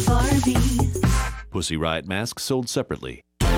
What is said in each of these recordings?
Pussy Riot masks sold separately.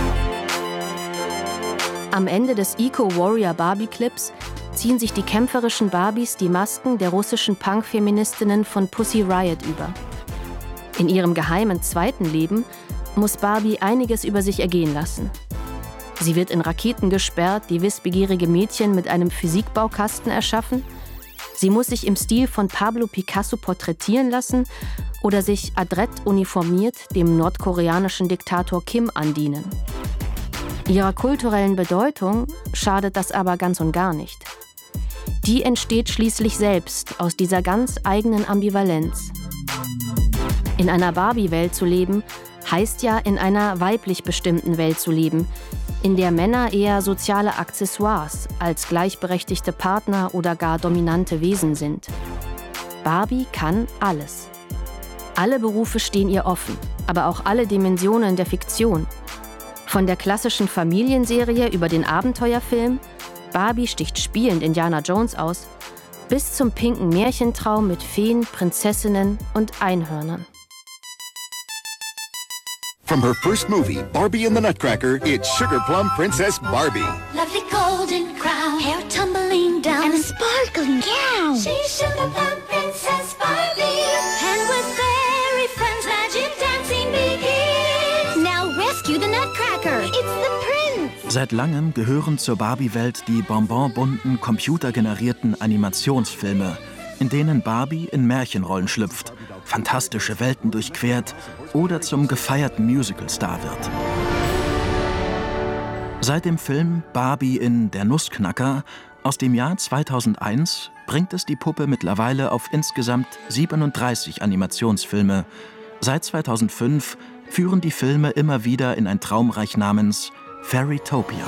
Am Ende des Eco-Warrior-Barbie-Clips ziehen sich die kämpferischen Barbies die Masken der russischen Punk-Feministinnen von Pussy Riot über. In ihrem geheimen zweiten Leben muss Barbie einiges über sich ergehen lassen. Sie wird in Raketen gesperrt, die wissbegierige Mädchen mit einem Physikbaukasten erschaffen. Sie muss sich im Stil von Pablo Picasso porträtieren lassen oder sich adrett uniformiert dem nordkoreanischen Diktator Kim andienen. Ihrer kulturellen Bedeutung schadet das aber ganz und gar nicht. Die entsteht schließlich selbst aus dieser ganz eigenen Ambivalenz. In einer Barbie-Welt zu leben, heißt ja, in einer weiblich bestimmten Welt zu leben, in der Männer eher soziale Accessoires als gleichberechtigte Partner oder gar dominante Wesen sind. Barbie kann alles. Alle Berufe stehen ihr offen, aber auch alle Dimensionen der Fiktion. Von der klassischen Familienserie über den Abenteuerfilm, Barbie sticht spielend Indiana Jones aus, bis zum pinken Märchentraum mit Feen, Prinzessinnen und Einhörnern. From her first movie, Barbie and the Nutcracker, it's Sugar Plum Princess Barbie. Lovely golden crown, hair tumbling down, and a sparkling gown. She's Sugar Plum Princess Barbie. And with fairy friends, magic dancing begins. Now rescue the Nutcracker, it's the prince. Seit langem gehören zur Barbie-Welt die bonbonbunten, computergenerierten Animationsfilme, in denen Barbie in Märchenrollen schlüpft, fantastische Welten durchquert oder zum gefeierten Musicalstar wird. Seit dem Film Barbie in Der Nussknacker aus dem Jahr 2001 bringt es die Puppe mittlerweile auf insgesamt 37 Animationsfilme. Seit 2005 führen die Filme immer wieder in ein Traumreich namens Fairytopia.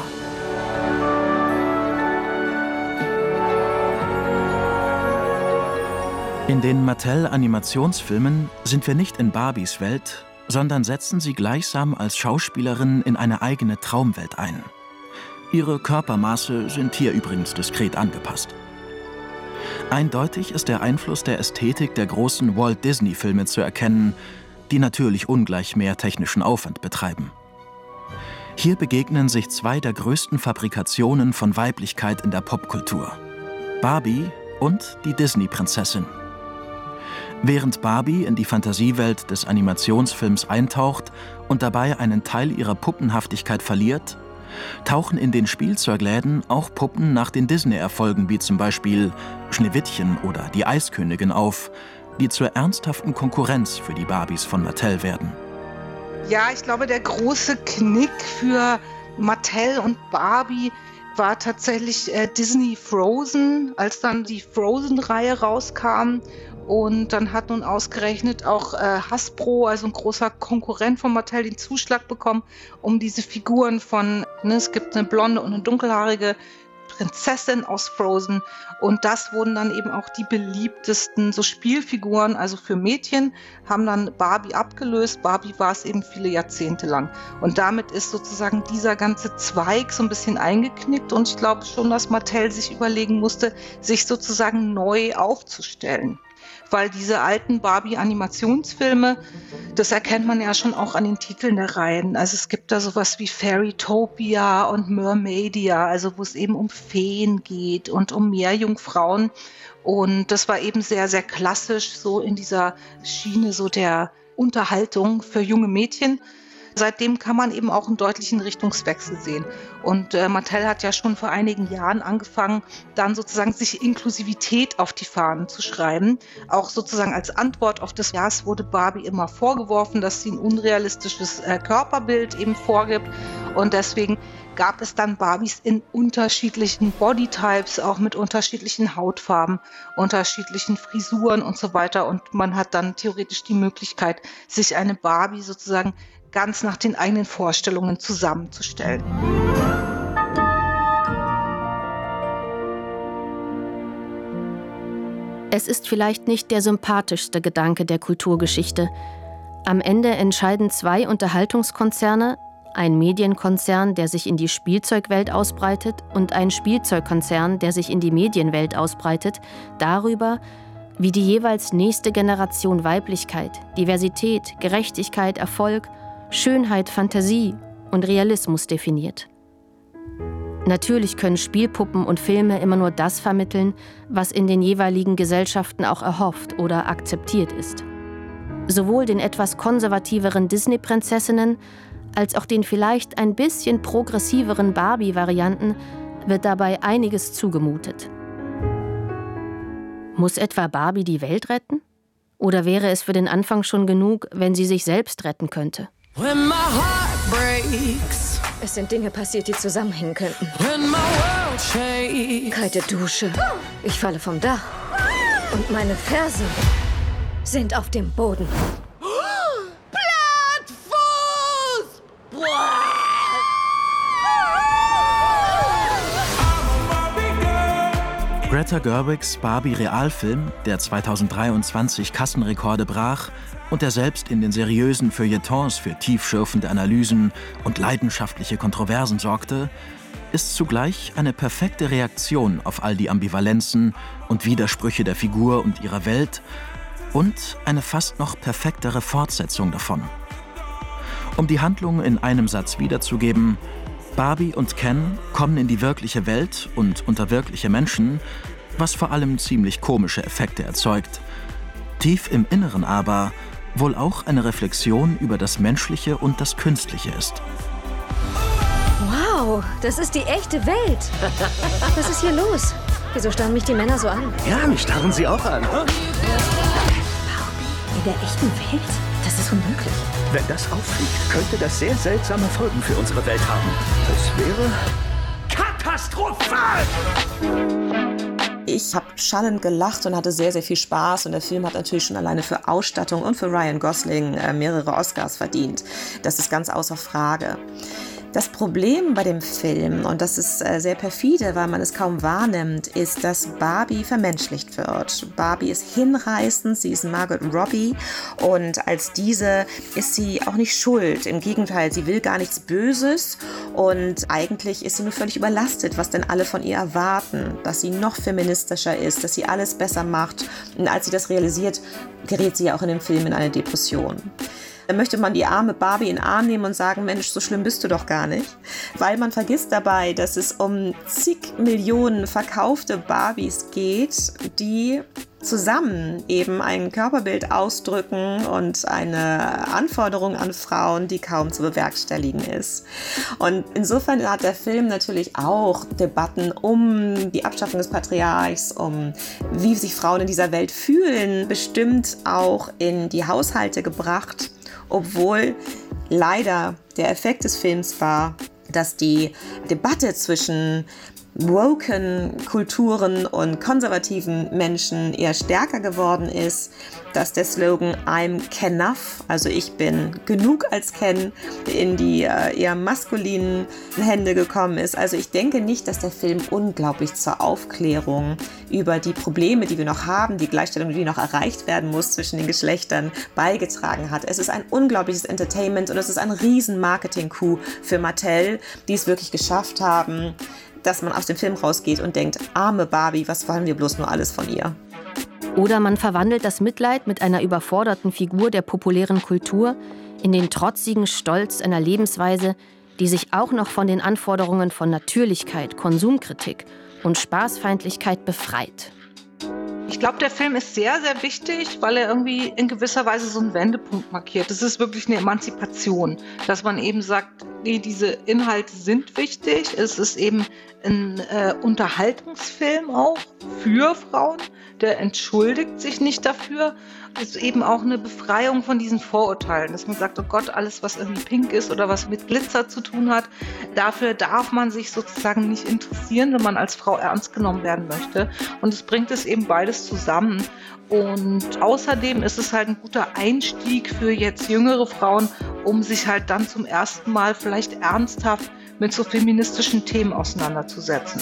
In den Mattel-Animationsfilmen sind wir nicht in Barbies Welt, sondern setzen sie gleichsam als Schauspielerin in eine eigene Traumwelt ein. Ihre Körpermaße sind hier übrigens diskret angepasst. Eindeutig ist der Einfluss der Ästhetik der großen Walt-Disney-Filme zu erkennen, die natürlich ungleich mehr technischen Aufwand betreiben. Hier begegnen sich zwei der größten Fabrikationen von Weiblichkeit in der Popkultur: Barbie und die Disney-Prinzessin. Während Barbie in die Fantasiewelt des Animationsfilms eintaucht und dabei einen Teil ihrer Puppenhaftigkeit verliert, tauchen in den Spielzeugläden auch Puppen nach den Disney-Erfolgen wie zum Beispiel Schneewittchen oder die Eiskönigin auf, die zur ernsthaften Konkurrenz für die Barbies von Mattel werden. Ja, ich glaube, der große Knick für Mattel und Barbie war tatsächlich Disney Frozen, als dann die Frozen-Reihe rauskam. Und dann hat nun ausgerechnet auch Hasbro, also ein großer Konkurrent von Mattel, den Zuschlag bekommen, um diese Figuren von, es gibt eine blonde und eine dunkelhaarige Prinzessin aus Frozen. Und das wurden dann eben auch die beliebtesten so Spielfiguren, also für Mädchen, haben dann Barbie abgelöst. Barbie war es eben viele Jahrzehnte lang. Und damit ist sozusagen dieser ganze Zweig so ein bisschen eingeknickt. Und ich glaube schon, dass Mattel sich überlegen musste, sich sozusagen neu aufzustellen. Weil diese alten Barbie-Animationsfilme, das erkennt man ja schon auch an den Titeln der Reihen. Also es gibt da sowas wie Fairytopia und Mermaidia, also wo es eben um Feen geht und um Meerjungfrauen. Und das war eben sehr, sehr klassisch, so in dieser Schiene so der Unterhaltung für junge Mädchen. Seitdem kann man eben auch einen deutlichen Richtungswechsel sehen. Und Mattel hat ja schon vor einigen Jahren angefangen, dann sozusagen sich Inklusivität auf die Fahnen zu schreiben. Auch sozusagen als Antwort auf das Jahr wurde Barbie immer vorgeworfen, dass sie ein unrealistisches Körperbild eben vorgibt. Und deswegen gab es dann Barbies in unterschiedlichen Bodytypes, auch mit unterschiedlichen Hautfarben, unterschiedlichen Frisuren und so weiter. Und man hat dann theoretisch die Möglichkeit, sich eine Barbie sozusagen ganz nach den eigenen Vorstellungen zusammenzustellen. Es ist vielleicht nicht der sympathischste Gedanke der Kulturgeschichte. Am Ende entscheiden zwei Unterhaltungskonzerne, ein Medienkonzern, der sich in die Spielzeugwelt ausbreitet, und ein Spielzeugkonzern, der sich in die Medienwelt ausbreitet, darüber, wie die jeweils nächste Generation Weiblichkeit, Diversität, Gerechtigkeit, Erfolg, Schönheit, Fantasie und Realismus definiert. Natürlich können Spielpuppen und Filme immer nur das vermitteln, was in den jeweiligen Gesellschaften auch erhofft oder akzeptiert ist. Sowohl den etwas konservativeren Disney-Prinzessinnen als auch den vielleicht ein bisschen progressiveren Barbie-Varianten wird dabei einiges zugemutet. Muss etwa Barbie die Welt retten? Oder wäre es für den Anfang schon genug, wenn sie sich selbst retten könnte? When my heart breaks, Es sind Dinge passiert, die zusammenhängen könnten. when my world shakes, Kalte Dusche. Ich falle vom Dach. Und meine Fersen sind auf dem Boden. Greta Gerwigs Barbie-Realfilm, der 2023 Kassenrekorde brach und der selbst in den seriösen Feuilletons für tiefschürfende Analysen und leidenschaftliche Kontroversen sorgte, ist zugleich eine perfekte Reaktion auf all die Ambivalenzen und Widersprüche der Figur und ihrer Welt und eine fast noch perfektere Fortsetzung davon. Um die Handlung in einem Satz wiederzugeben: Barbie und Ken kommen in die wirkliche Welt und unter wirkliche Menschen, was vor allem ziemlich komische Effekte erzeugt. Tief im Inneren aber wohl auch eine Reflexion über das Menschliche und das Künstliche ist. Wow, das ist die echte Welt. Was ist hier los? Wieso starren mich die Männer so an? Ja, mich starren sie auch an. In der echten Welt? Das ist unmöglich. Wenn das auffliegt, könnte das sehr seltsame Folgen für unsere Welt haben. Das wäre katastrophal! Ich habe schallend gelacht und hatte sehr, sehr viel Spaß. Und der Film hat natürlich schon alleine für Ausstattung und für Ryan Gosling mehrere Oscars verdient. Das ist ganz außer Frage. Das Problem bei dem Film, und das ist sehr perfide, weil man es kaum wahrnimmt, ist, dass Barbie vermenschlicht wird. Barbie ist hinreißend, sie ist Margot Robbie und als diese ist sie auch nicht schuld. Im Gegenteil, sie will gar nichts Böses und eigentlich ist sie nur völlig überlastet, was denn alle von ihr erwarten, dass sie noch feministischer ist, dass sie alles besser macht. Und als sie das realisiert, gerät sie ja auch in dem Film in eine Depression. Dann möchte man die arme Barbie in den Arm nehmen und sagen, Mensch, so schlimm bist du doch gar nicht. Weil man vergisst dabei, dass es um zig Millionen verkaufte Barbies geht, die zusammen eben ein Körperbild ausdrücken und eine Anforderung an Frauen, die kaum zu bewerkstelligen ist. Und insofern hat der Film natürlich auch Debatten um die Abschaffung des Patriarchs, um wie sich Frauen in dieser Welt fühlen, bestimmt auch in die Haushalte gebracht. Obwohl leider der Effekt des Films war, dass die Debatte zwischen woken Kulturen und konservativen Menschen eher stärker geworden ist, dass der Slogan I'm Kenuff, also ich bin genug als Ken, in die eher maskulinen Hände gekommen ist. Also ich denke nicht, dass der Film unglaublich zur Aufklärung über die Probleme, die wir noch haben, die Gleichstellung, die noch erreicht werden muss zwischen den Geschlechtern, beigetragen hat. Es ist ein unglaubliches Entertainment und es ist ein riesen Marketing-Coup für Mattel, die es wirklich geschafft haben, dass man aus dem Film rausgeht und denkt, arme Barbie, was wollen wir bloß nur alles von ihr? Oder man verwandelt das Mitleid mit einer überforderten Figur der populären Kultur in den trotzigen Stolz einer Lebensweise, die sich auch noch von den Anforderungen von Natürlichkeit, Konsumkritik und Spaßfeindlichkeit befreit. Ich glaube, der Film ist sehr, sehr wichtig, weil er irgendwie in gewisser Weise so einen Wendepunkt markiert. Es ist wirklich eine Emanzipation, dass man eben sagt, nee, diese Inhalte sind wichtig. Es ist eben ein Unterhaltungsfilm auch für Frauen. Der entschuldigt sich nicht dafür. Es ist eben auch eine Befreiung von diesen Vorurteilen, dass man sagt, oh Gott, alles, was irgendwie pink ist oder was mit Glitzer zu tun hat, dafür darf man sich sozusagen nicht interessieren, wenn man als Frau ernst genommen werden möchte. Und es bringt es eben beides zusammen. Und außerdem ist es halt ein guter Einstieg für jetzt jüngere Frauen, um sich halt dann zum ersten Mal vielleicht ernsthaft mit so feministischen Themen auseinanderzusetzen.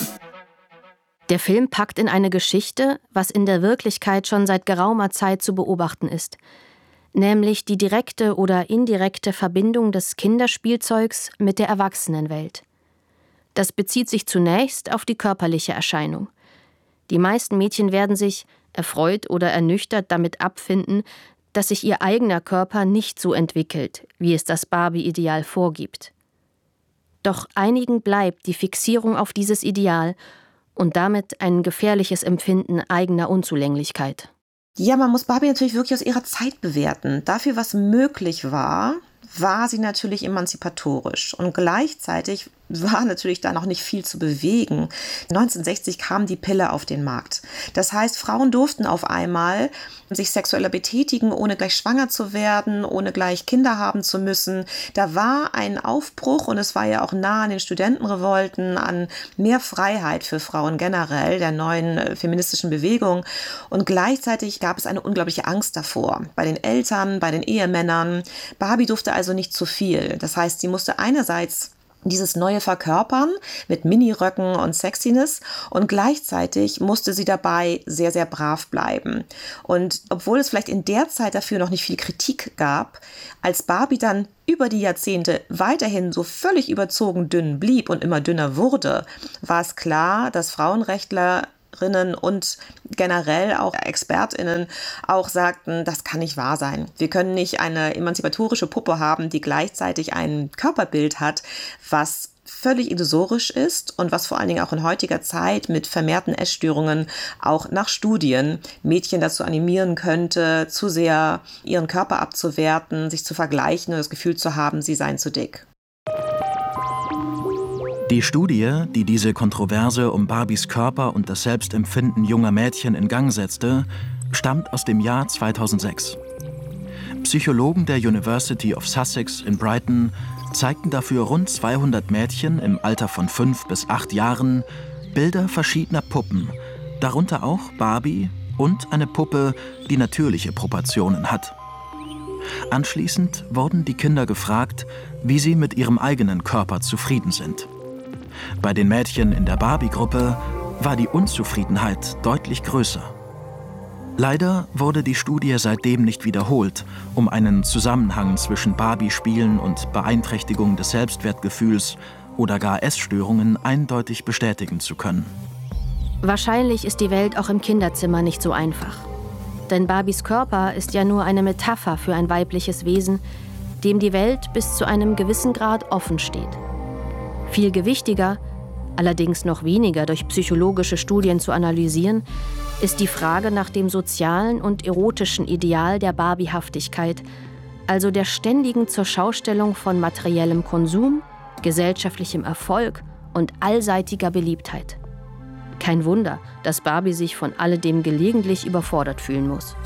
Der Film packt in eine Geschichte, was in der Wirklichkeit schon seit geraumer Zeit zu beobachten ist, nämlich die direkte oder indirekte Verbindung des Kinderspielzeugs mit der Erwachsenenwelt. Das bezieht sich zunächst auf die körperliche Erscheinung. Die meisten Mädchen werden sich, erfreut oder ernüchtert damit abfinden, dass sich ihr eigener Körper nicht so entwickelt, wie es das Barbie-Ideal vorgibt. Doch einigen bleibt die Fixierung auf dieses Ideal und damit ein gefährliches Empfinden eigener Unzulänglichkeit. Ja, man muss Barbie natürlich wirklich aus ihrer Zeit bewerten. Dafür, was möglich war sie natürlich emanzipatorisch. Und gleichzeitig war natürlich da noch nicht viel zu bewegen. 1960 kam die Pille auf den Markt. Das heißt, Frauen durften auf einmal sich sexueller betätigen, ohne gleich schwanger zu werden, ohne gleich Kinder haben zu müssen. Da war ein Aufbruch und es war ja auch nah an den Studentenrevolten, an mehr Freiheit für Frauen generell, der neuen feministischen Bewegung. Und gleichzeitig gab es eine unglaubliche Angst davor. Bei den Eltern, bei den Ehemännern. Barbie durfte also nicht zu viel. Das heißt, sie musste einerseits dieses neue Verkörpern mit Miniröcken und Sexiness und gleichzeitig musste sie dabei sehr, sehr brav bleiben. Und obwohl es vielleicht in der Zeit dafür noch nicht viel Kritik gab, als Barbie dann über die Jahrzehnte weiterhin so völlig überzogen dünn blieb und immer dünner wurde, war es klar, dass Frauenrechtlerinnen und generell auch ExpertInnen auch sagten, das kann nicht wahr sein. Wir können nicht eine emanzipatorische Puppe haben, die gleichzeitig ein Körperbild hat, was völlig illusorisch ist und was vor allen Dingen auch in heutiger Zeit mit vermehrten Essstörungen auch nach Studien Mädchen dazu animieren könnte, zu sehr ihren Körper abzuwerten, sich zu vergleichen und das Gefühl zu haben, sie seien zu dick. Die Studie, die diese Kontroverse um Barbies Körper und das Selbstempfinden junger Mädchen in Gang setzte, stammt aus dem Jahr 2006. Psychologen der University of Sussex in Brighton zeigten dafür rund 200 Mädchen im Alter von 5 bis 8 Jahren Bilder verschiedener Puppen, darunter auch Barbie und eine Puppe, die natürliche Proportionen hat. Anschließend wurden die Kinder gefragt, wie sie mit ihrem eigenen Körper zufrieden sind. Bei den Mädchen in der Barbie-Gruppe war die Unzufriedenheit deutlich größer. Leider wurde die Studie seitdem nicht wiederholt, um einen Zusammenhang zwischen Barbie-Spielen und Beeinträchtigung des Selbstwertgefühls oder gar Essstörungen eindeutig bestätigen zu können. Wahrscheinlich ist die Welt auch im Kinderzimmer nicht so einfach. Denn Barbies Körper ist ja nur eine Metapher für ein weibliches Wesen, dem die Welt bis zu einem gewissen Grad offen steht. Viel gewichtiger, allerdings noch weniger durch psychologische Studien zu analysieren, ist die Frage nach dem sozialen und erotischen Ideal der Barbiehaftigkeit, also der ständigen Zurschaustellung von materiellem Konsum, gesellschaftlichem Erfolg und allseitiger Beliebtheit. Kein Wunder, dass Barbie sich von alledem gelegentlich überfordert fühlen muss.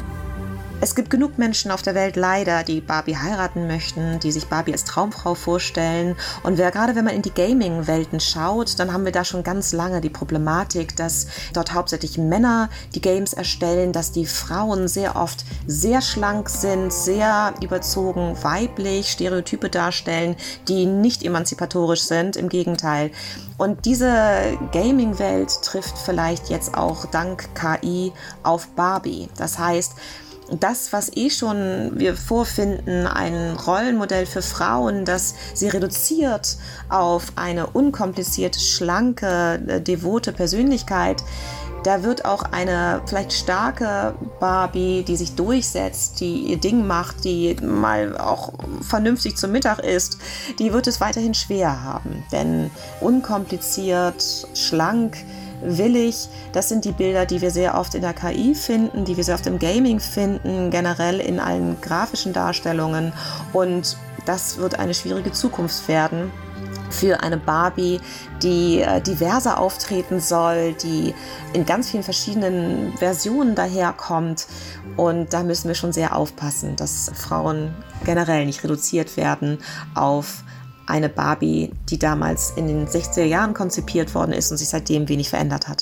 Es gibt genug Menschen auf der Welt leider, die Barbie heiraten möchten, die sich Barbie als Traumfrau vorstellen. Und gerade wenn man in die Gaming-Welten schaut, dann haben wir da schon ganz lange die Problematik, dass dort hauptsächlich Männer die Games erstellen, dass die Frauen sehr oft sehr schlank sind, sehr überzogen weiblich, Stereotype darstellen, die nicht emanzipatorisch sind, im Gegenteil. Und diese Gaming-Welt trifft vielleicht jetzt auch dank KI auf Barbie. Das heißt, das, was schon wir vorfinden, ein Rollenmodell für Frauen, das sie reduziert auf eine unkomplizierte, schlanke, devote Persönlichkeit, da wird auch eine vielleicht starke Barbie, die sich durchsetzt, die ihr Ding macht, die mal auch vernünftig zum Mittag isst, die wird es weiterhin schwer haben. Denn unkompliziert, schlank, willig, das sind die Bilder, die wir sehr oft in der KI finden, die wir sehr oft im Gaming finden, generell in allen grafischen Darstellungen. Und das wird eine schwierige Zukunft werden für eine Barbie, die diverser auftreten soll, die in ganz vielen verschiedenen Versionen daherkommt. Und da müssen wir schon sehr aufpassen, dass Frauen generell nicht reduziert werden auf eine Barbie, die damals in den 60er Jahren konzipiert worden ist und sich seitdem wenig verändert hat.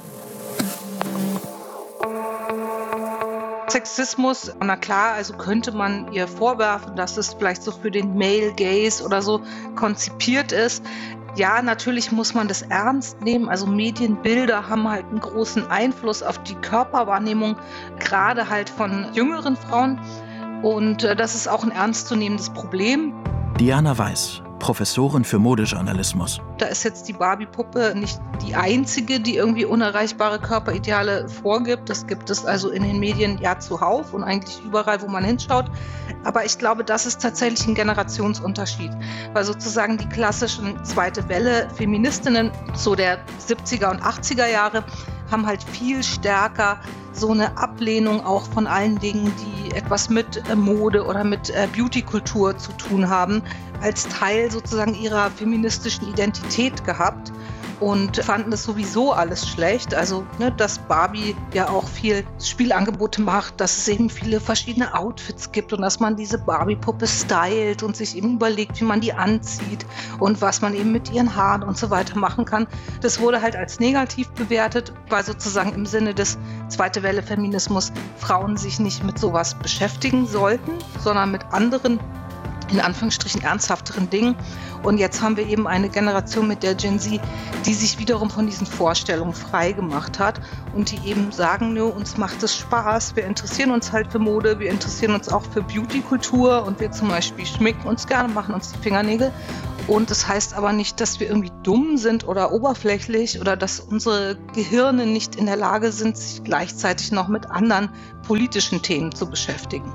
Sexismus, na klar, also könnte man ihr vorwerfen, dass es vielleicht so für den Male Gaze oder so konzipiert ist. Ja, natürlich muss man das ernst nehmen. Also Medienbilder haben halt einen großen Einfluss auf die Körperwahrnehmung, gerade halt von jüngeren Frauen. Und das ist auch ein ernstzunehmendes Problem. Diana Weiß, Professorin für Modejournalismus. Da ist jetzt die Barbie-Puppe nicht die einzige, die irgendwie unerreichbare Körperideale vorgibt. Das gibt es also in den Medien ja zuhauf und eigentlich überall, wo man hinschaut. Aber ich glaube, das ist tatsächlich ein Generationsunterschied, weil sozusagen die klassischen zweite Welle Feministinnen so der 70er und 80er Jahre haben halt viel stärker so eine Ablehnung auch von allen Dingen, die etwas mit Mode oder mit Beauty-Kultur zu tun haben, als Teil sozusagen ihrer feministischen Identität gehabt und fanden das sowieso alles schlecht. Also, dass Barbie ja auch viel Spielangebote macht, dass es eben viele verschiedene Outfits gibt und dass man diese Barbie-Puppe stylt und sich eben überlegt, wie man die anzieht und was man eben mit ihren Haaren und so weiter machen kann. Das wurde halt als negativ bewertet, weil sozusagen im Sinne des Zweite Welle Feminismus Frauen sich nicht mit sowas beschäftigen sollten, sondern mit anderen, in Anführungsstrichen ernsthafteren Dingen. Und jetzt haben wir eben eine Generation mit der Gen Z, die sich wiederum von diesen Vorstellungen frei gemacht hat und die eben sagen, nö, uns macht es Spaß, wir interessieren uns halt für Mode, wir interessieren uns auch für Beauty-Kultur und wir zum Beispiel schminken uns gerne, machen uns die Fingernägel. Und das heißt aber nicht, dass wir irgendwie dumm sind oder oberflächlich oder dass unsere Gehirne nicht in der Lage sind, sich gleichzeitig noch mit anderen politischen Themen zu beschäftigen.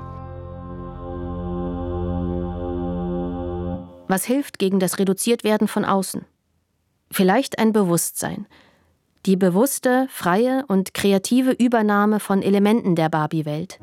Was hilft gegen das Reduziertwerden von außen? Vielleicht ein Bewusstsein. Die bewusste, freie und kreative Übernahme von Elementen der Barbie-Welt.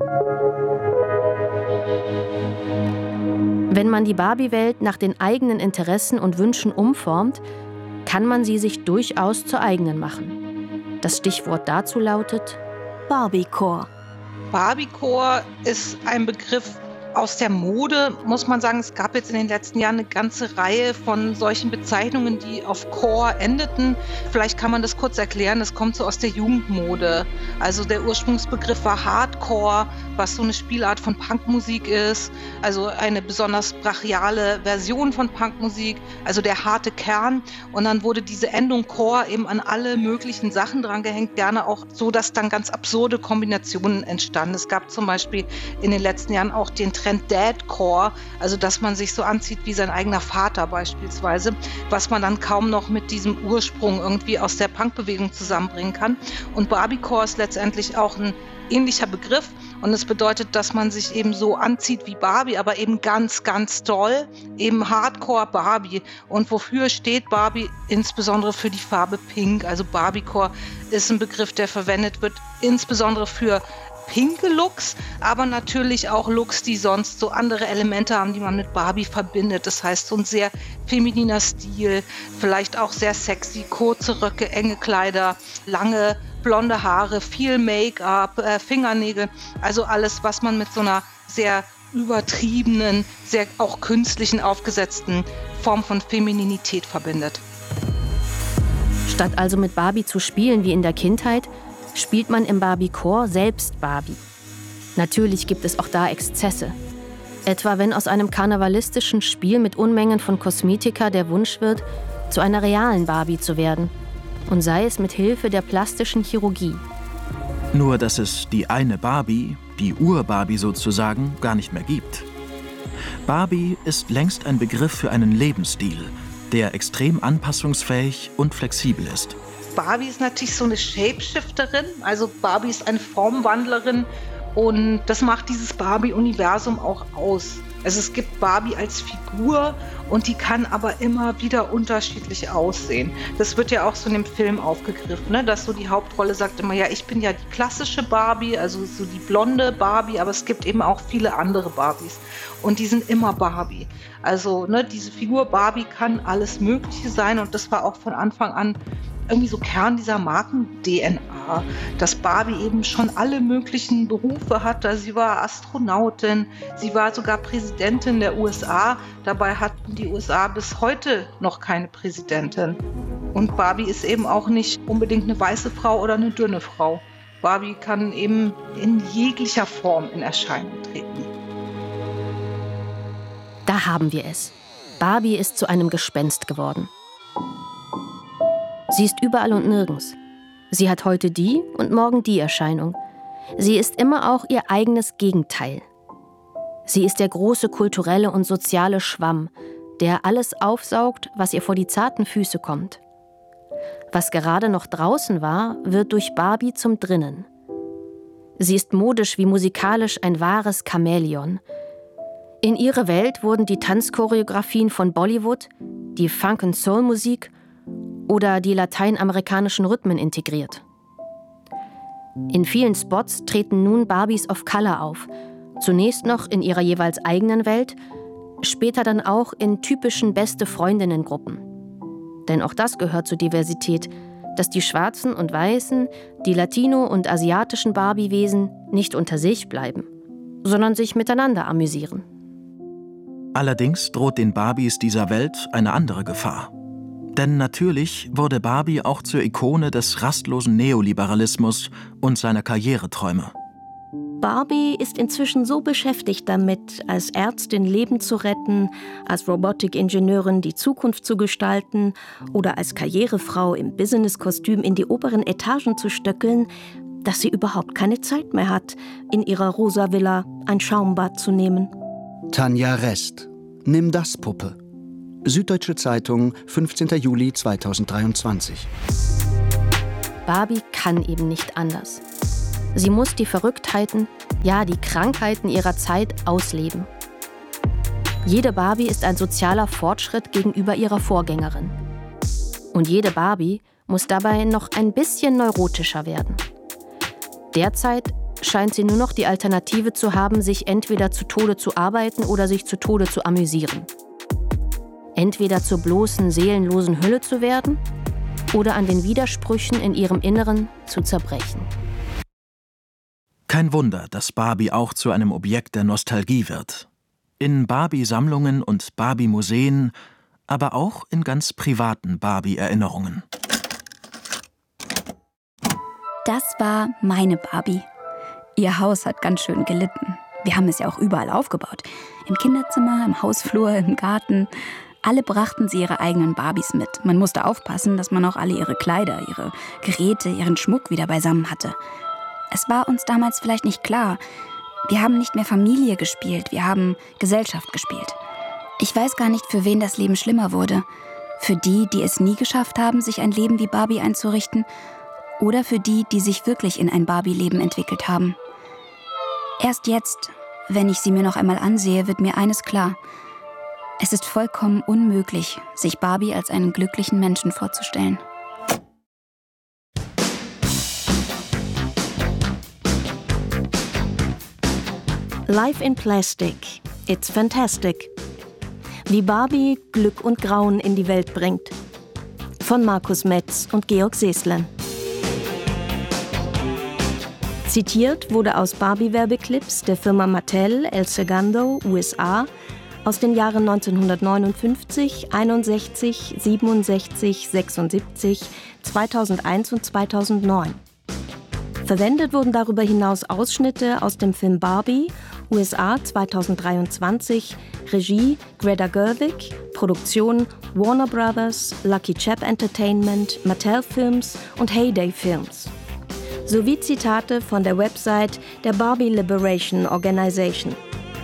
Wenn man die Barbie-Welt nach den eigenen Interessen und Wünschen umformt, kann man sie sich durchaus zur eigenen machen. Das Stichwort dazu lautet Barbiecore. Barbiecore ist ein Begriff aus der Mode, muss man sagen. Es gab jetzt in den letzten Jahren eine ganze Reihe von solchen Bezeichnungen, die auf Core endeten. Vielleicht kann man das kurz erklären. Das kommt so aus der Jugendmode. Also der Ursprungsbegriff war Hardcore, was so eine Spielart von Punkmusik ist. Also eine besonders brachiale Version von Punkmusik, also der harte Kern. Und dann wurde diese Endung Core eben an alle möglichen Sachen dran gehängt, gerne auch so, dass dann ganz absurde Kombinationen entstanden. Es gab zum Beispiel in den letzten Jahren auch den Trend Dadcore, also dass man sich so anzieht wie sein eigener Vater beispielsweise, was man dann kaum noch mit diesem Ursprung irgendwie aus der Punkbewegung zusammenbringen kann. Und Barbiecore ist letztendlich auch ein ähnlicher Begriff und es bedeutet, dass man sich eben so anzieht wie Barbie, aber eben ganz, ganz doll, eben Hardcore Barbie. Und wofür steht Barbie? Insbesondere für die Farbe Pink. Also Barbiecore ist ein Begriff, der verwendet wird, insbesondere für pinke Looks, aber natürlich auch Looks, die sonst so andere Elemente haben, die man mit Barbie verbindet. Das heißt, so ein sehr femininer Stil, vielleicht auch sehr sexy, kurze Röcke, enge Kleider, lange blonde Haare, viel Make-up, Fingernägel, also alles, was man mit so einer sehr übertriebenen, sehr auch künstlichen, aufgesetzten Form von Femininität verbindet. Statt also mit Barbie zu spielen wie in der Kindheit, spielt man im Barbiecore selbst Barbie. Natürlich gibt es auch da Exzesse. Etwa wenn aus einem karnevalistischen Spiel mit Unmengen von Kosmetika der Wunsch wird, zu einer realen Barbie zu werden. Und sei es mit Hilfe der plastischen Chirurgie. Nur, dass es die eine Barbie, die Ur-Barbie sozusagen, gar nicht mehr gibt. Barbie ist längst ein Begriff für einen Lebensstil, der extrem anpassungsfähig und flexibel ist. Barbie ist natürlich so eine Shapeshifterin, also Barbie ist eine Formwandlerin und das macht dieses Barbie-Universum auch aus. Also es gibt Barbie als Figur und die kann aber immer wieder unterschiedlich aussehen. Das wird ja auch so in dem Film aufgegriffen, ne? Dass so die Hauptrolle sagt immer, ja, ich bin ja die klassische Barbie, also so die blonde Barbie, aber es gibt eben auch viele andere Barbies und die sind immer Barbie. Also diese Figur Barbie kann alles Mögliche sein und das war auch von Anfang an irgendwie so Kern dieser Marken-DNA, dass Barbie eben schon alle möglichen Berufe hatte. Sie war Astronautin, sie war sogar Präsidentin der USA. Dabei hatten die USA bis heute noch keine Präsidentin. Und Barbie ist eben auch nicht unbedingt eine weiße Frau oder eine dünne Frau. Barbie kann eben in jeglicher Form in Erscheinung treten. Da haben wir es. Barbie ist zu einem Gespenst geworden. Sie ist überall und nirgends. Sie hat heute die und morgen die Erscheinung. Sie ist immer auch ihr eigenes Gegenteil. Sie ist der große kulturelle und soziale Schwamm, der alles aufsaugt, was ihr vor die zarten Füße kommt. Was gerade noch draußen war, wird durch Barbie zum Drinnen. Sie ist modisch wie musikalisch ein wahres Chamäleon. In ihre Welt wurden die Tanzchoreografien von Bollywood, die Funk- und Soul-Musik oder die lateinamerikanischen Rhythmen integriert. In vielen Spots treten nun Barbies of Color auf, zunächst noch in ihrer jeweils eigenen Welt, später dann auch in typischen Beste-Freundinnen-Gruppen. Denn auch das gehört zur Diversität, dass die schwarzen und weißen, die Latino- und asiatischen Barbie-Wesen nicht unter sich bleiben, sondern sich miteinander amüsieren. Allerdings droht den Barbies dieser Welt eine andere Gefahr. Denn natürlich wurde Barbie auch zur Ikone des rastlosen Neoliberalismus und seiner Karriereträume. Barbie ist inzwischen so beschäftigt damit, als Ärztin Leben zu retten, als Robotikingenieurin die Zukunft zu gestalten oder als Karrierefrau im Businesskostüm in die oberen Etagen zu stöckeln, dass sie überhaupt keine Zeit mehr hat, in ihrer rosa Villa ein Schaumbad zu nehmen. Tanja Rest, Nimm das, Puppe. Süddeutsche Zeitung, 15. Juli 2023. Barbie kann eben nicht anders. Sie muss die Verrücktheiten, ja die Krankheiten ihrer Zeit ausleben. Jede Barbie ist ein sozialer Fortschritt gegenüber ihrer Vorgängerin. Und jede Barbie muss dabei noch ein bisschen neurotischer werden. Derzeit scheint sie nur noch die Alternative zu haben, sich entweder zu Tode zu arbeiten oder sich zu Tode zu amüsieren. Entweder zur bloßen, seelenlosen Hülle zu werden oder an den Widersprüchen in ihrem Inneren zu zerbrechen. Kein Wunder, dass Barbie auch zu einem Objekt der Nostalgie wird. In Barbie-Sammlungen und Barbie-Museen, aber auch in ganz privaten Barbie-Erinnerungen. Das war meine Barbie. Ihr Haus hat ganz schön gelitten. Wir haben es ja auch überall aufgebaut. Im Kinderzimmer, im Hausflur, im Garten. Alle brachten sie ihre eigenen Barbies mit. Man musste aufpassen, dass man auch alle ihre Kleider, ihre Geräte, ihren Schmuck wieder beisammen hatte. Es war uns damals vielleicht nicht klar. Wir haben nicht mehr Familie gespielt, wir haben Gesellschaft gespielt. Ich weiß gar nicht, für wen das Leben schlimmer wurde. Für die, die es nie geschafft haben, sich ein Leben wie Barbie einzurichten, oder für die, die sich wirklich in ein Barbie-Leben entwickelt haben. Erst jetzt, wenn ich sie mir noch einmal ansehe, wird mir eines klar. Es ist vollkommen unmöglich, sich Barbie als einen glücklichen Menschen vorzustellen. Life in Plastic. It's fantastic. Wie Barbie Glück und Grauen in die Welt bringt. Von Markus Metz und Georg Seeslen. Zitiert wurde aus Barbie-Werbeclips der Firma Mattel, El Segundo, USA, aus den Jahren 1959, 61, 67, 76, 2001 und 2009. Verwendet wurden darüber hinaus Ausschnitte aus dem Film Barbie, USA 2023, Regie Greta Gerwig, Produktion Warner Brothers, Lucky Chap Entertainment, Mattel Films und Heyday Films. Sowie Zitate von der Website der Barbie Liberation Organization.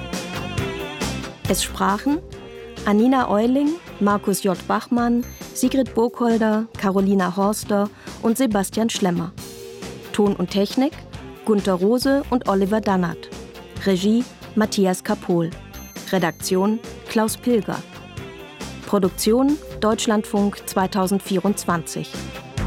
Es sprachen Anina Euling, Markus J. Bachmann, Sigrid Burkholder, Carolina Horster und Sebastian Schlemmer. Ton und Technik Gunter Rose und Oliver Dannert. Regie Matthias Kapohl. Redaktion Klaus Pilger. Produktion Deutschlandfunk 2024.